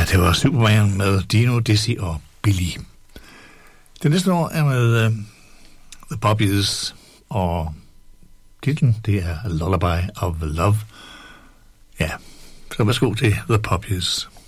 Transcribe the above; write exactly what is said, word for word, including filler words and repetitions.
det var Superman med Dino, Dizzy og Billy. Det næste år er med uh, The Poppies, og titlen, det er Lullaby of Love. Ja, så værsgo til The Poppies.